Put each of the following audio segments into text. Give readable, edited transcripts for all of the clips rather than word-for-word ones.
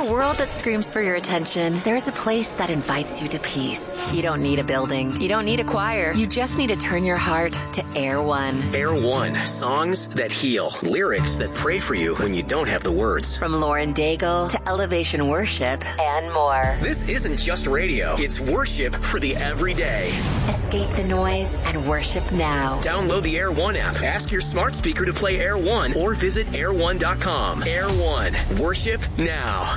a world that screams for your attention, there's a place that invites you to peace. You don't need a building. You don't need a choir. You just need to turn your heart to Air One. Air One. Songs that heal. Lyrics that pray for you when you don't have the words. From Lauren Daigle to Elevation Worship and more. This isn't just radio. It's worship for the everyday. Escape the noise and worship now. Download the Air One app. Ask your smart speaker to play Air One or visit air1.com. Air One. Worship now.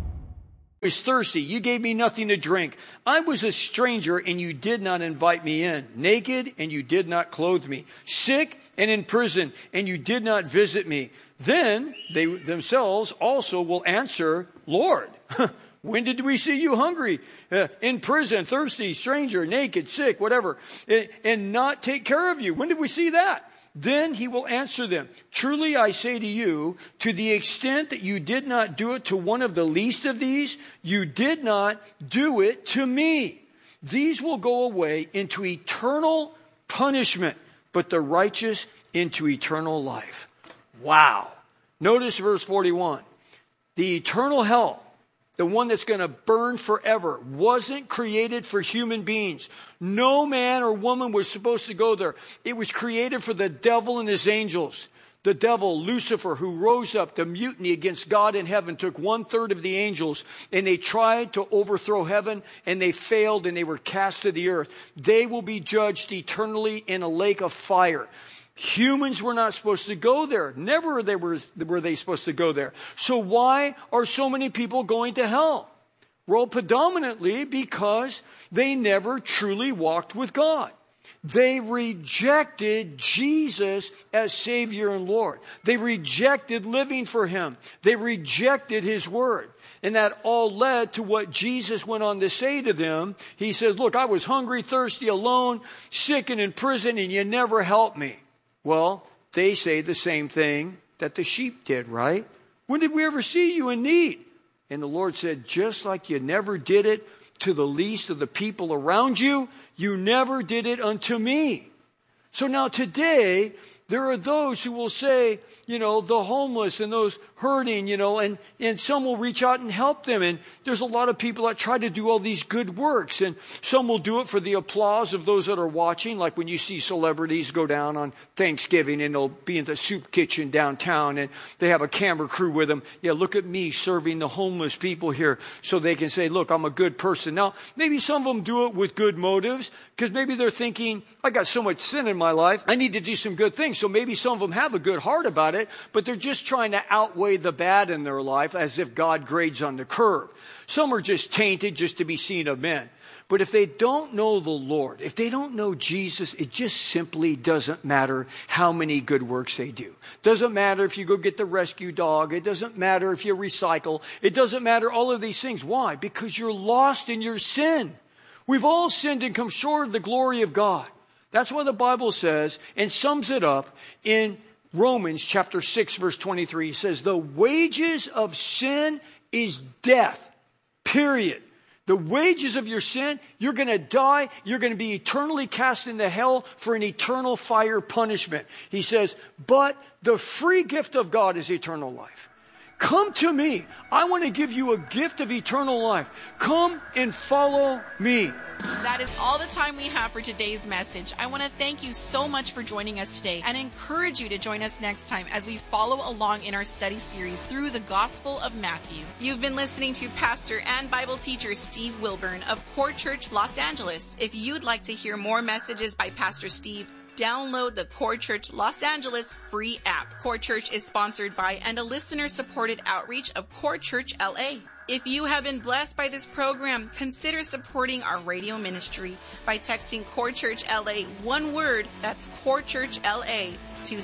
I was thirsty. You gave me nothing to drink. I was a stranger and you did not invite me in. Naked and you did not clothe me. Sick and in prison and you did not visit me. Then they themselves also will answer, Lord, when did we see you hungry, in prison, thirsty, stranger, naked, sick, whatever, and not take care of you? When did we see that? Then he will answer them, truly I say to you, to the extent that you did not do it to one of the least of these, you did not do it to me. These will go away into eternal punishment, but the righteous into eternal life. Wow. Notice verse 41. The eternal hell, the one that's going to burn forever, wasn't created for human beings. No man or woman was supposed to go there. It was created for the devil and his angels. The devil, Lucifer, who rose up to mutiny against God in heaven, took 1/3 of the angels, and they tried to overthrow heaven, and they failed, and they were cast to the earth. They will be judged eternally in a lake of fire. Humans were not supposed to go there. Never were they supposed to go there. So why are so many people going to hell? Well, predominantly because they never truly walked with God. They rejected Jesus as Savior and Lord. They rejected living for Him. They rejected His Word. And that all led to what Jesus went on to say to them. He said, look, I was hungry, thirsty, alone, sick and in prison, and you never helped me. Well, they say the same thing that the sheep did, right? When did we ever see you in need? And the Lord said, just like you never did it to the least of the people around you, you never did it unto me. So now today, there are those who will say, the homeless and those hurting, and some will reach out and help them. And there's a lot of people that try to do all these good works. And some will do it for the applause of those that are watching. Like when you see celebrities go down on Thanksgiving and they'll be in the soup kitchen downtown and they have a camera crew with them. Yeah, look at me serving the homeless people here so they can say, look, I'm a good person. Now, maybe some of them do it with good motives because maybe they're thinking, I got so much sin in my life. I need to do some good things. So maybe some of them have a good heart about it, but they're just trying to outweigh the bad in their life as if God grades on the curve. Some are just tainted just to be seen of men. But if they don't know the Lord, if they don't know Jesus, it just simply doesn't matter how many good works they do. Doesn't matter if you go get the rescue dog. It doesn't matter if you recycle. It doesn't matter all of these things. Why? Because you're lost in your sin. We've all sinned and come short of the glory of God. That's what the Bible says and sums it up in Romans chapter 6, verse 23. It says, the wages of sin is death, period. The wages of your sin, you're going to die. You're going to be eternally cast into hell for an eternal fire punishment. He says, but the free gift of God is eternal life. Come to me. I want to give you a gift of eternal life. Come and follow me. That is all the time we have for today's message. I want to thank you so much for joining us today and encourage you to join us next time as we follow along in our study series through the Gospel of Matthew. You've been listening to Pastor and Bible teacher Steve Wilburn of Core Church Los Angeles. If you'd like to hear more messages by Pastor Steve, download the Core Church Los Angeles free app. Core Church is sponsored by and a listener-supported outreach of Core Church LA. If you have been blessed by this program, consider supporting our radio ministry by texting Core Church LA, one word, that's Core Church LA, to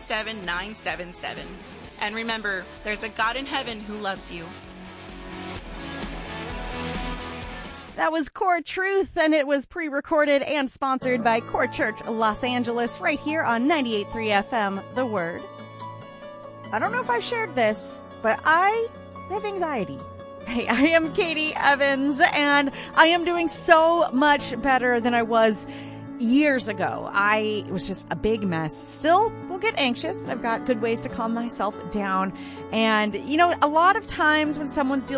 77977. And remember, there's a God in heaven who loves you. That was Core Truth, and it was pre-recorded and sponsored by Core Church Los Angeles right here on 98.3 FM, The Word. I don't know if I've shared this, but I have anxiety. Hey, I am Katie Evans, and I am doing so much better than I was years ago. It was just a big mess. Still will get anxious, but I've got good ways to calm myself down. And, a lot of times when someone's dealing